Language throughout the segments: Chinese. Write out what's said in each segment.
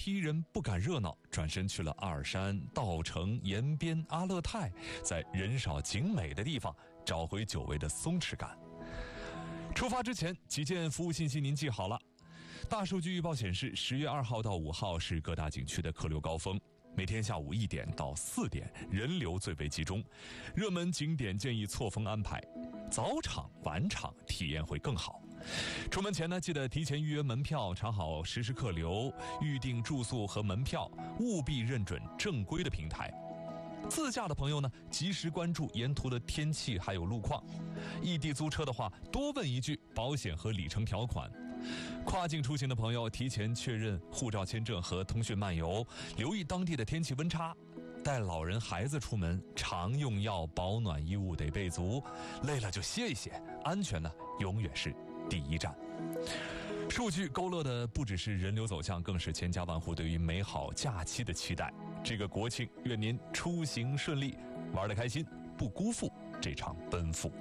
批人不赶热闹，转身去了阿尔山、稻城、延边、阿勒泰，在人少景美的地方找回久违的松弛感。出发之前，几件服务信息您记好了。大数据预报显示，10月2号到5号是各大景区的客流高峰，每天下午1点到4点人流最为集中，热门景点建议错峰安排，早场晚场体验会更好。出门前呢，记得提前预约门票，查好实时客流，预订住宿和门票，务必认准正规的平台。自驾的朋友呢，及时关注沿途的天气还有路况。异地租车的话，多问一句保险和里程条款。跨境出行的朋友，提前确认护照、签证和通讯漫游，留意当地的天气温差。带老人孩子出门，常用药、保暖衣物得备足，累了就歇一歇，安全呢永远是第一站。数据勾勒的不只是人流走向，更是千家万户对于美好假期的期待。这个国庆，愿您出行顺利，玩得开心，不辜负这场奔赴。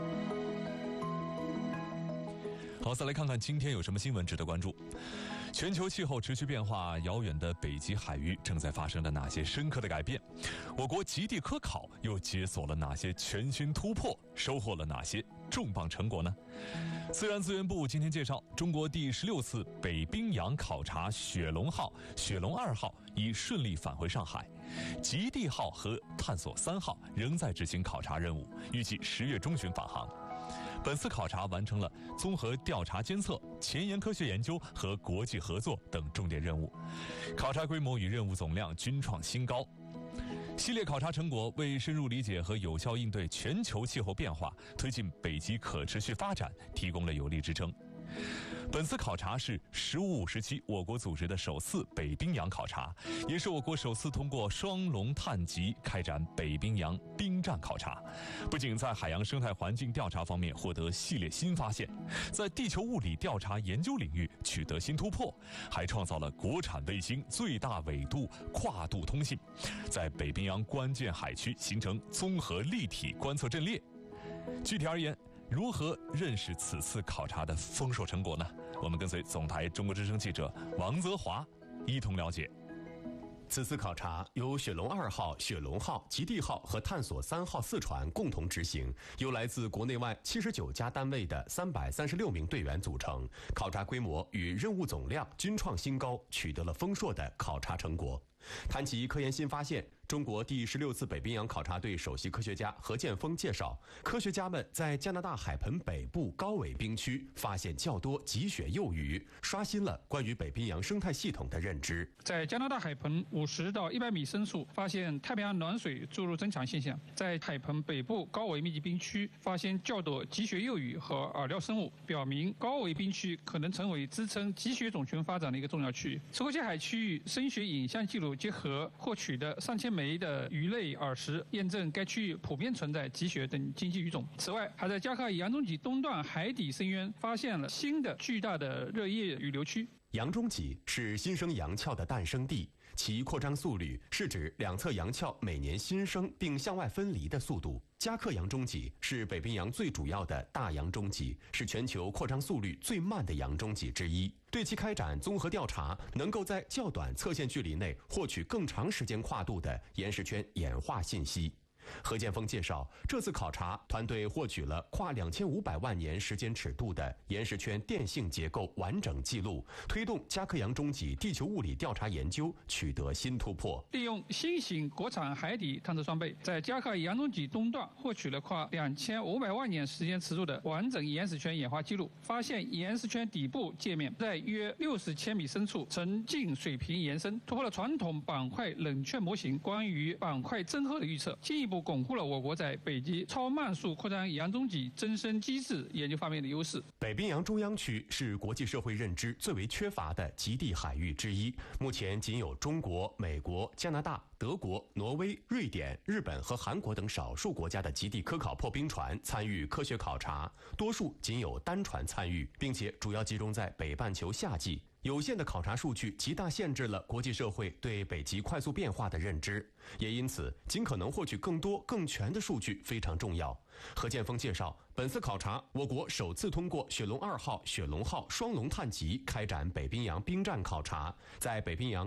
好，再来看看今天有什么新闻值得关注。全球气候持续变化，遥远的北极海域正在发生着哪些深刻的改变？我国极地科考又解锁了哪些全新突破？收获了哪些重磅成果呢？自然资源部今天介绍，中国第16次北冰洋考察雪龙号、雪龙2号已顺利返回上海，极地号和探索3号仍在执行考察任务，预计10月中旬返航。本次考察完成了综合调查监测、前沿科学研究和国际合作等重点任务，考察规模与任务总量均创新高。系列考察成果为深入理解和有效应对全球气候变化、推进北极可持续发展提供了有力支撑。本次考察是15/57我国组织的首次北冰洋考察，也是我国首次通过双龙探极开展北冰洋冰战考察。不仅在海洋生态环境调查方面获得系列新发现，在地球物理调查研究领域取得新突破，还创造了国产卫星最大纬度跨度通信，在北冰洋关键海区形成综合立体观测阵列。具体而言，如何认识此次考察的丰硕成果呢？我们跟随总台中国之声记者王泽华一同了解。 此次考察由雪龙2号、雪龙号、极地号和探索3号4船共同执行，由来自国内外79家单位的336名队员组成，考察规模与任务总量均创新高，取得了丰硕的考察成果。谈及科研新发现，中国第16次北冰洋考察队首席科学家何建峰介绍，科学家们在加拿大海盆北部高纬冰区发现较多极雪幼鱼，刷新了关于北冰洋生态系统的认知。 在加拿大海盆50到100米深处发现太平洋暖水注入增强现象，在海盆北部高纬密集冰区发现较多极雪幼鱼和饵料生物，表明高纬冰区可能成为支撑极雪种群发展的一个重要区域。石灰界海区域声学影像记录结合获取的上千枚的鱼类饵食，验证该区域普遍存在极雪等经济鱼种。此外，还在加克洋中脊东段海底深渊发现了新的巨大的热液雨流区。 洋中脊是新生洋鞘的诞生地，其扩张速率是指两侧洋鞘每年新生并向外分离的速度。加克洋中脊是北冰洋最主要的大洋中脊，是全球扩张速率最慢的洋中脊之一。对其开展综合调查，能够在较短测线距离内获取更长时间跨度的岩石圈演化信息。何建峰介绍，这次考察团队获取了跨2500万年时间尺度的岩石圈电性结构完整记录，推动加克洋中脊地球物理调查研究取得新突破。 利用新型国产海底探测装备，在加克洋中脊东段获取了跨2500万年时间尺度的完整岩石圈演化记录，发现岩石圈底部界面在约60千米深处呈近水平延伸，突破了传统板块冷却模型关于板块增厚的预测，进一步巩固了我国在北极超慢速扩张洋中脊增生机制研究方面的优势。 北冰洋中央区是国际社会认知最为缺乏的极地海域之一，目前仅有中国、美国、加拿大、德国、挪威、瑞典、日本和韩国等少数国家的极地科考破冰船参与科学考察，多数仅有单船参与，并且主要集中在北半球夏季。有限的考察数据极大限制了国际社会对北极快速变化的认知，也因此尽可能获取更多更全的数据非常重要。何建峰介绍，本次考察我国首次通过雪龙2号、雪龙号双龙探极开展北冰洋冰战考察，在北冰洋